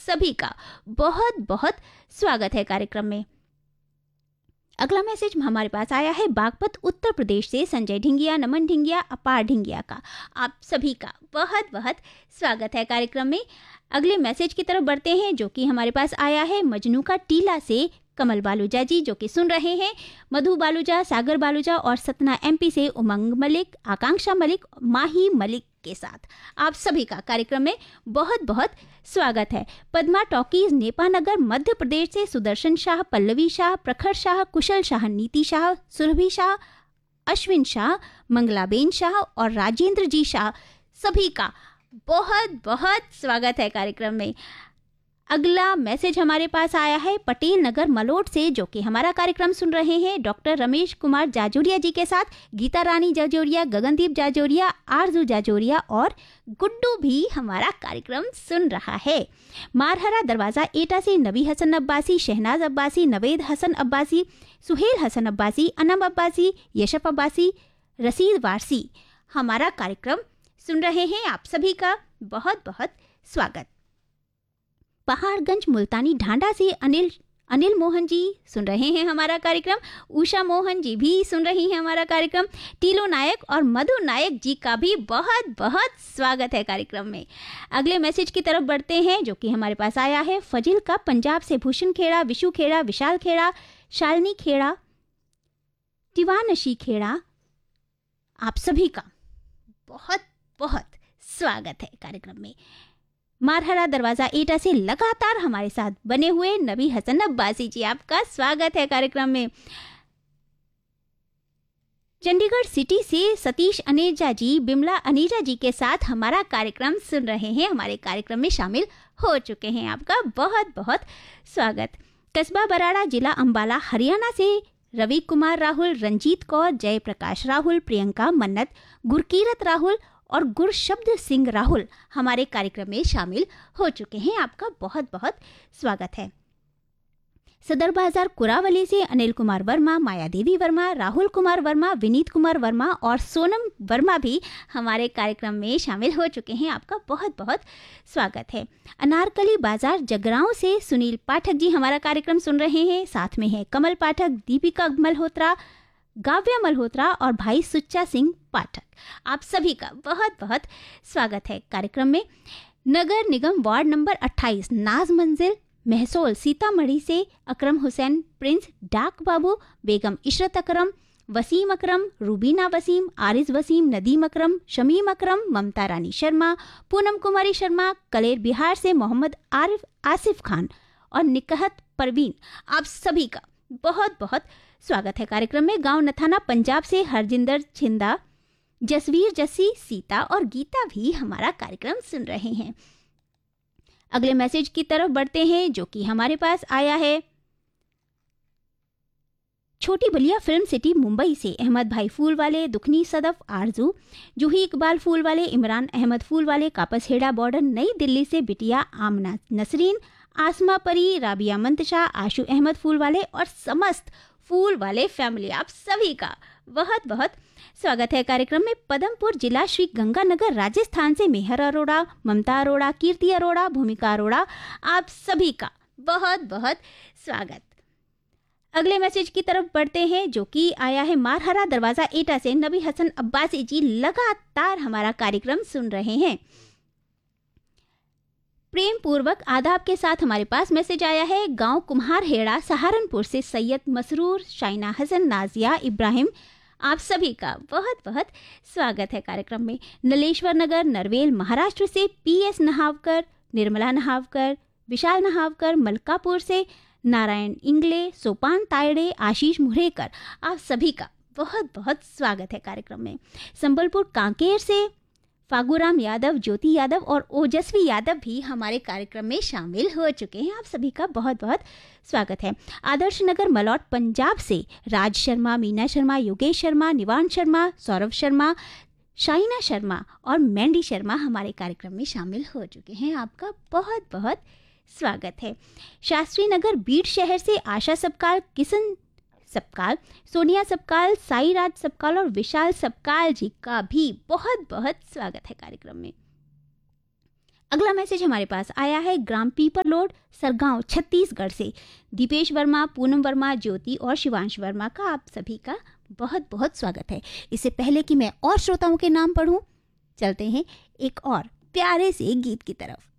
सभी का बहुत बहुत स्वागत है कार्यक्रम में। अगला मैसेज हमारे पास आया है बागपत उत्तर प्रदेश से संजय ढिंगिया, नमन ढिंगिया, अपार ढिंगिया का। आप सभी का बहुत बहुत स्वागत है कार्यक्रम में। अगले मैसेज की तरफ बढ़ते हैं जो कि हमारे पास आया है मजनू का टीला से कमल बालूजा जी, जो कि सुन रहे हैं मधु बालूजा, सागर बालूजा और सतना एमपी से उमंग मलिक, आकांक्षा मलिक, माही मलिक के साथ आप सभी का कार्यक्रम में बहुत बहुत स्वागत है। पद्मा टॉकीज नेपानगर मध्य प्रदेश से सुदर्शन शाह, पल्लवी शाह, प्रखर शाह, कुशल शाह, नीति शाह, सुरभि शाह, अश्विन शाह, मंगलाबेन शाह और राजेंद्र जी शाह, सभी का बहुत बहुत स्वागत है कार्यक्रम में। अगला मैसेज हमारे पास आया है पटेल नगर मलोट से, जो कि हमारा कार्यक्रम सुन रहे हैं डॉक्टर रमेश कुमार जाजोरिया जी के साथ गीता रानी जाजोरिया, गगनदीप जाजोरिया, आरजू जाजोरिया और गुड्डू भी हमारा कार्यक्रम सुन रहा है। मारहरा दरवाजा एटा से नबी हसन अब्बासी, शहनाज अब्बासी, नवेद हसन अब्बासी, सुहेल हसन अब्बासी, अनम अब्बासी, यशफ अब्बासी, रसीद वारसी हमारा कार्यक्रम सुन रहे हैं। आप सभी का बहुत बहुत स्वागत। पहाड़गंज मुल्तानी ढांडा से अनिल मोहन जी सुन रहे हैं हमारा कार्यक्रम। उषा मोहन जी भी सुन रही हैं हमारा कार्यक्रम। टीलो नायक और मधु नायक जी का भी बहुत बहुत स्वागत है कार्यक्रम में। अगले मैसेज की तरफ बढ़ते हैं जो कि हमारे पास आया है फजिल का पंजाब से भूषण खेड़ा, विशु खेड़ा, विशाल खेड़ा, शालिनी खेड़ा, दीवानशी खेड़ा, आप सभी का बहुत बहुत स्वागत है कार्यक्रम में। मारहरा दरवाजा एटा से लगातार हमारे साथ बने हुए नबी हसन अब्बासी जी, आपका स्वागत है कार्यक्रम में। चंडीगढ़ सिटी से सतीश अनेजा जी, बिमला अनेजा जी के साथ हमारा कार्यक्रम सुन रहे हैं, हमारे कार्यक्रम में शामिल हो चुके हैं, आपका बहुत बहुत स्वागत। कस्बा बराड़ा, जिला अंबाला, हरियाणा से रवि कुमार राहुल, रंजीत कौर, जयप्रकाश राहुल, प्रियंका मन्नत, गुरकीरत राहुल और गुरशब्द सिंह राहुल हमारे कार्यक्रम में शामिल हो चुके हैं, आपका बहुत बहुत स्वागत है। सदर बाजार कुरावली से अनिल कुमार वर्मा, माया देवी वर्मा, राहुल कुमार वर्मा, विनीत कुमार वर्मा और सोनम वर्मा भी हमारे कार्यक्रम में शामिल हो चुके हैं, आपका बहुत बहुत स्वागत है। अनारकली बाजार जगरांव से सुनील पाठक जी हमारा कार्यक्रम सुन रहे हैं, साथ में है कमल पाठक, दीपिका मल्होत्रा, गाव्या मल्होत्रा और भाई सुच्चा सिंह पाठक, आप सभी का बहुत बहुत स्वागत है कार्यक्रम में। नगर निगम वार्ड नंबर 28 नाज मंजिल महसोल सीतामढ़ी से अकरम हुसैन, प्रिंस, डाक बाबू, बेगम इशरत अकरम, वसीम अकरम, रूबीना वसीम, आरिज वसीम, नदीम अकरम, शमीम अकरम, ममता रानी शर्मा, पूनम कुमारी शर्मा, कलेर बिहार से मोहम्मद आसिफ खान और निकहत परवीन, आप सभी का बहुत बहुत स्वागत है कार्यक्रम में। गांव नथाना पंजाब से हरजिंदर छिंदा, जसवीर जसी, सीता और गीता भी हमारा कार्यक्रम सुन रहे हैं। अगले मैसेज की तरफ बढ़ते हैं जो कि हमारे पास आया है छोटी बलिया फिल्म सिटी मुंबई से अहमद भाई फूल वाले, दुखनी सदफ, आरजू, जूही इकबाल फूल वाले, इमरान अहमद फूल वाले, कापसहेड़ा बॉर्डर नई दिल्ली से बिटिया आमना नसरीन, आसमा परी, राबिया मंतशा, आशु अहमद फूल वाले और समस्त फूल वाले फैमिली, आप सभी का बहुत बहुत स्वागत है कार्यक्रम में। पदमपुर जिला श्री गंगानगर राजस्थान से मेहर अरोड़ा, ममता अरोड़ा, कीर्ति अरोड़ा, भूमिका अरोड़ा, आप सभी का बहुत बहुत स्वागत। अगले मैसेज की तरफ बढ़ते हैं जो कि आया है मारहरा दरवाजा एटा से नबी हसन अब्बासी जी, लगातार हमारा कार्यक्रम सुन रहे हैं। प्रेम पूर्वक आदाब के साथ हमारे पास मैसेज आया है गांव कुम्हारहेड़ा सहारनपुर से सैयद मसरूर, शाइना हसन, नाजिया इब्राहिम, आप सभी का बहुत बहुत स्वागत है कार्यक्रम में। नलेश्वर नगर नरवेल महाराष्ट्र से पीएस नहावकर, निर्मला नहावकर, विशाल नहावकर, मलकापुर से नारायण इंगले, सोपान तायड़े, आशीष मुहरेकर, आप सभी का बहुत बहुत स्वागत है कार्यक्रम में। संबलपुर कांकेर से फागुराम यादव, ज्योति यादव और ओजस्वी यादव भी हमारे कार्यक्रम में शामिल हो चुके हैं, आप सभी का बहुत बहुत स्वागत है। आदर्श नगर मलौट पंजाब से राज शर्मा, मीना शर्मा, योगेश शर्मा, निवान शर्मा, सौरभ शर्मा, शाइना शर्मा और मैंडी शर्मा हमारे कार्यक्रम में शामिल हो चुके हैं, आपका बहुत बहुत स्वागत है। शास्त्री नगर बीड़ शहर से आशा सबकाल, किशन सबकाल, सोनिया सबकाल, साई राज सबकाल और विशाल सबकाल जी का भी बहुत बहुत स्वागत है कार्यक्रम में। अगला मैसेज हमारे पास आया है ग्राम पीपरलोड, सरगांव, छत्तीसगढ़ से। दीपेश वर्मा, पूनम वर्मा, ज्योति और शिवांश वर्मा का आप सभी का बहुत बहुत स्वागत है। इससे पहले कि मैं और श्रोताओं के नाम पढ़ूं, चलते हैं एक और प्यारे से गीत की तरफ।